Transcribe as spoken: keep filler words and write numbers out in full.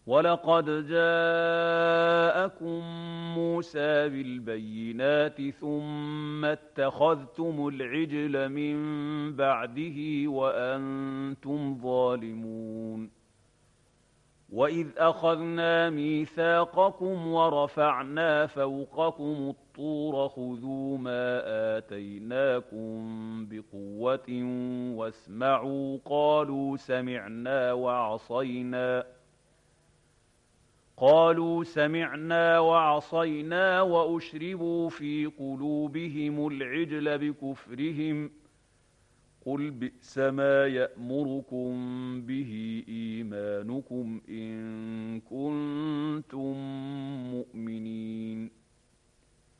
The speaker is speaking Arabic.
وَلَقَدْ جَاءَكُم مُّوسَىٰ بِالْبَيِّنَاتِ ثُمَّ اتَّخَذْتُمُ الْعِجْلَ مِن بَعْدِهِ وَأَنتُمْ ظَالِمُونَ وَإِذْ أَخَذْنَا مِيثَاقَكُمْ وَرَفَعْنَا فَوْقَكُمُ الطُّورَ خُذُوا مَا آتَيْنَاكُم بِقُوَّةٍ وَاسْمَعُوا قَالُوا سَمِعْنَا وَعَصَيْنَا قالوا سمعنا وعصينا وأشربوا في قلوبهم العجل بكفرهم قل بئس ما يأمركم به إيمانكم إن كنتم مؤمنين